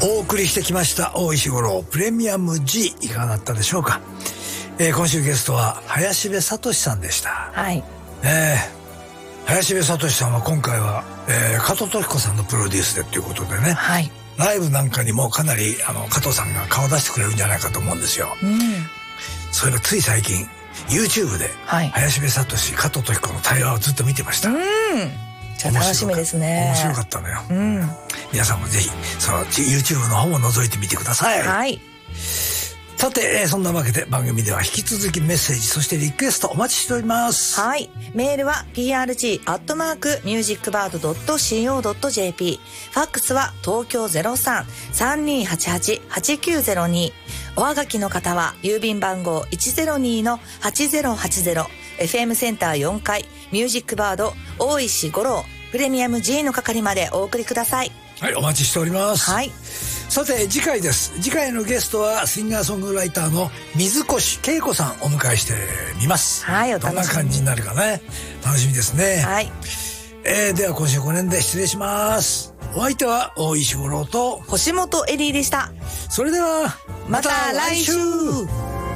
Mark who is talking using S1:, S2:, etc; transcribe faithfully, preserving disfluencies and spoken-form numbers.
S1: お送りしてきました大石五郎プレミアム G、 いかがだったでしょうか。えー、今週ゲストは林部聡さんでした。
S2: はい、
S1: えー、林部聡さんは今回は、えー、加藤登紀子さんのプロデュースでということでね、
S2: はい、
S1: ライブなんかにもかなりあの加藤さんが顔出してくれるんじゃないかと思うんですよ、うん、それがつい最近 YouTube で、はい、林部聡加藤登紀子の対話をずっと見てました。うん、
S2: じゃあ楽しみですね。
S1: 面白かったのよ、
S2: うん、
S1: 皆さんもぜひその YouTube の方も覗いてみてください。
S2: はい。
S1: さて、そんなわけで番組では引き続きメッセージ、そしてリクエストお待ちしております。
S2: はい。メールは ピーアールジー アットマーク ミュージックバード ドット シーオー ドット ジェーピー。ファックスは東京 ゼロさん さんにーはちはち はちきゅうゼロに。おはがきの方は郵便番号 いちゼロにー はちゼロはちゼロ。エフエム センターよんかいミュージックバード大石五郎プレミアム G の係までお送りください。
S1: はい、お待ちしております。
S2: はい。
S1: さて次回です。次回のゲストはシンガーソングライターの水越恵子さんお迎えしてみます。
S2: はい、お楽しみに。
S1: どんな感じになるかね、楽しみですね。
S2: はい。
S1: えー、では今週この辺で失礼します。お相手は大石五郎と
S2: 星本エリーでした。
S1: それでは
S2: また来週。